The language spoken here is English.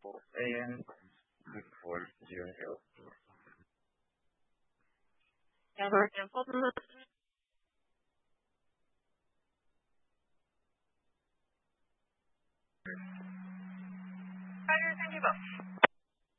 and before your health. Yeah, for example, Roger, thank you both.